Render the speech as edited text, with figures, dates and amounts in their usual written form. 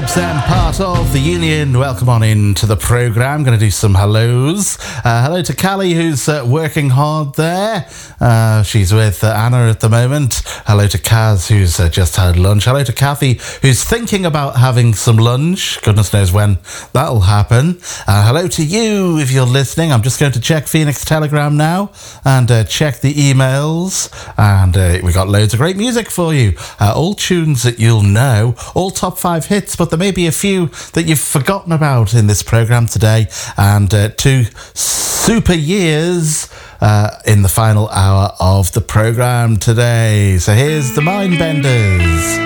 100% part of the union. Welcome on into the programme. Going to do some hellos. Hello to Callie, who's working hard there. She's with Anna at the moment. Hello to Kaz, who's just had lunch. Hello to Kathy, who's thinking about having some lunch. Goodness knows when that'll happen. Hello to you, if you're listening. I'm just going to check Phoenix Telegram now and check the emails. And we got loads of great music for you. All tunes that you'll know. All top 5 hits, but there may be a few that you've forgotten about in this programme today. And 2 super years in the final hour of the programme today. So here's the Mindbenders.